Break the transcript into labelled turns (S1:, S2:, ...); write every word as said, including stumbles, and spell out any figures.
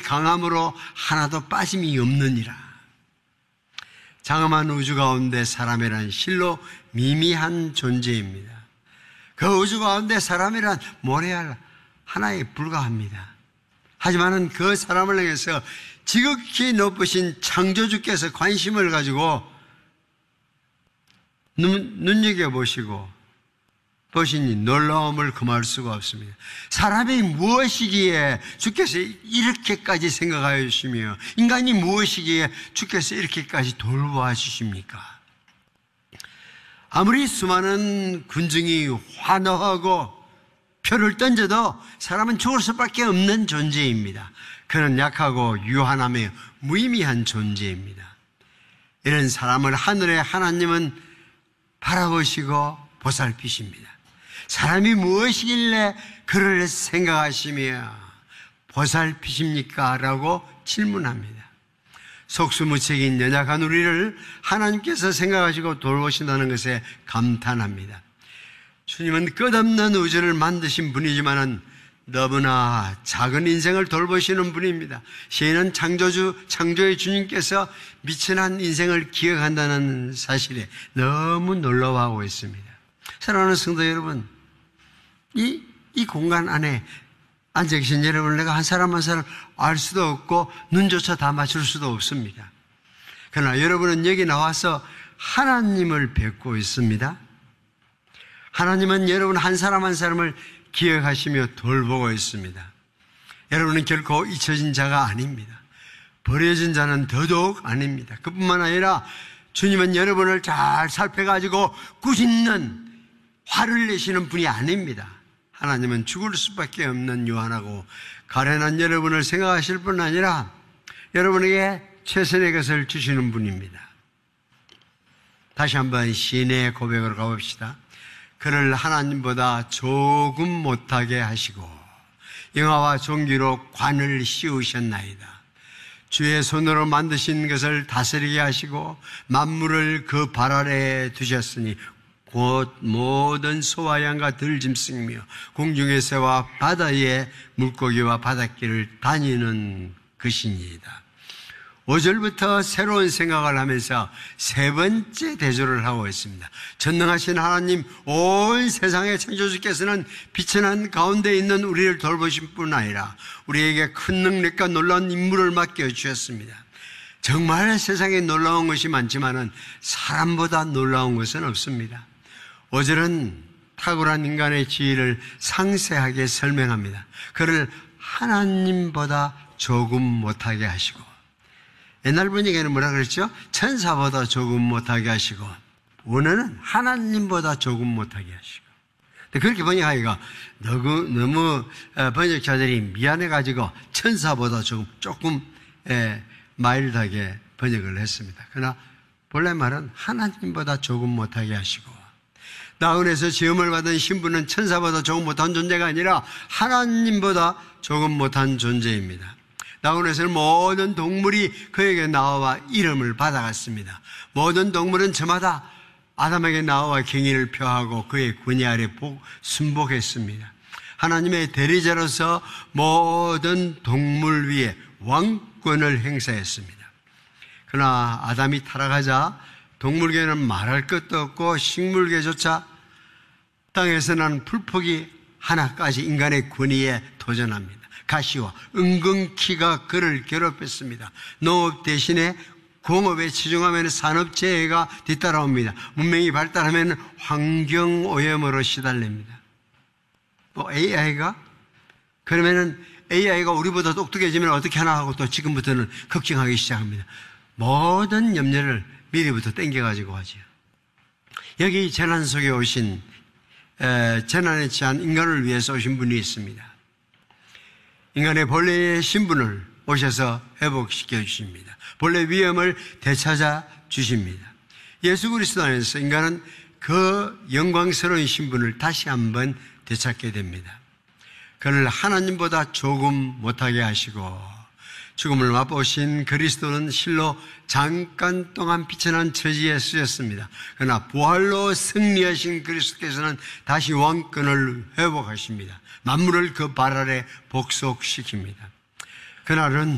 S1: 강함으로 하나도 빠짐이 없느니라. 장엄한 우주 가운데 사람이란 실로 미미한 존재입니다. 그 우주 가운데 사람이란 모래알 하나에 불과합니다. 하지만 그 사람을 향해서 지극히 높으신 창조주께서 관심을 가지고 눈, 눈여겨보시고 보시니 놀라움을 금할 수가 없습니다. 사람이 무엇이기에 주께서 이렇게까지 생각하여 주시며 인간이 무엇이기에 주께서 이렇게까지 돌보아 주십니까? 아무리 수많은 군중이 환호하고 표를 던져도 사람은 죽을 수밖에 없는 존재입니다. 그는 약하고 유한하며 무의미한 존재입니다. 이런 사람을 하늘의 하나님은 바라보시고 보살피십니다. 사람이 무엇이길래 그를 생각하시며 보살피십니까? 라고 질문합니다. 속수무책인 연약한 우리를 하나님께서 생각하시고 돌보신다는 것에 감탄합니다. 주님은 끝없는 우주를 만드신 분이지만은 너무나 작은 인생을 돌보시는 분입니다. 시인은 창조주, 창조의 주님께서 미천한 인생을 기억한다는 사실에 너무 놀라워하고 있습니다. 사랑하는 성도 여러분, 이, 이 공간 안에 앉아 계신 여러분을 내가 한 사람 한 사람 알 수도 없고 눈조차 다 맞출 수도 없습니다. 그러나 여러분은 여기 나와서 하나님을 뵙고 있습니다. 하나님은 여러분 한 사람 한 사람을 기억하시며 돌보고 있습니다. 여러분은 결코 잊혀진 자가 아닙니다. 버려진 자는 더더욱 아닙니다. 그뿐만 아니라 주님은 여러분을 잘 살펴가지고 꾸짖는 화를 내시는 분이 아닙니다. 하나님은 죽을 수밖에 없는 유한하고 가련한 여러분을 생각하실 뿐 아니라 여러분에게 최선의 것을 주시는 분입니다. 다시 한번 시인의 고백으로 가봅시다. 그를 하나님보다 조금 못하게 하시고 영화와 종기로 관을 씌우셨나이다. 주의 손으로 만드신 것을 다스리게 하시고 만물을 그 발 아래에 두셨으니 곧 모든 소와 양과 들짐승이며 공중의 새와 바다의 물고기와 바닷길을 다니는 것이니이다. 오 절부터 새로운 생각을 하면서 세 번째 대조를 하고 있습니다. 전능하신 하나님, 온 세상의 창조주께서는 비천한 가운데 있는 우리를 돌보신 뿐 아니라 우리에게 큰 능력과 놀라운 임무를 맡겨주셨습니다. 정말 세상에 놀라운 것이 많지만은 사람보다 놀라운 것은 없습니다. 오 절은 탁월한 인간의 지위를 상세하게 설명합니다. 그를 하나님보다 조금 못하게 하시고, 옛날 분위기에는 뭐라 그랬죠? 천사보다 조금 못하게 하시고, 오늘은 하나님보다 조금 못하게 하시고. 근데 그렇게 번역하기가 너무, 너무 번역자들이 미안해가지고 천사보다 조금, 조금 에, 마일드하게 번역을 했습니다. 그러나 본래 말은 하나님보다 조금 못하게 하시고, 나은에서 지음을 받은 신부는 천사보다 조금 못한 존재가 아니라 하나님보다 조금 못한 존재입니다. 나훈에서는 모든 동물이 그에게 나와 이름을 받아갔습니다. 모든 동물은 저마다 아담에게 나와 경의를 표하고 그의 권위 아래 순복했습니다. 하나님의 대리자로서 모든 동물 위에 왕권을 행사했습니다. 그러나 아담이 타락하자 동물계는 말할 것도 없고 식물계조차 땅에서 난 풀포기 하나까지 인간의 권위에 도전합니다. 가시와 은근키가 그를 괴롭혔습니다. 농업 대신에 공업에 치중하면 산업재해가 뒤따라옵니다. 문명이 발달하면 환경오염으로 시달립니다. 또 에이아이가? 그러면은 에이아이가 우리보다 똑똑해지면 어떻게 하나 하고 또 지금부터는 걱정하기 시작합니다. 모든 염려를 미리부터 땡겨가지고 하지요. 여기 재난 속에 오신, 에, 재난에 처한 인간을 위해서 오신 분이 있습니다. 인간의 본래의 신분을 오셔서 회복시켜 주십니다. 본래 위엄을 되찾아 주십니다. 예수 그리스도 안에서 인간은 그 영광스러운 신분을 다시 한번 되찾게 됩니다. 그를 하나님보다 조금 못하게 하시고, 죽음을 맛보신 그리스도는 실로 잠깐 동안 비천한 처지에 쓰였습니다. 그러나 부활로 승리하신 그리스도께서는 다시 왕권을 회복하십니다. 만물을 그 발 아래 복속시킵니다. 그날은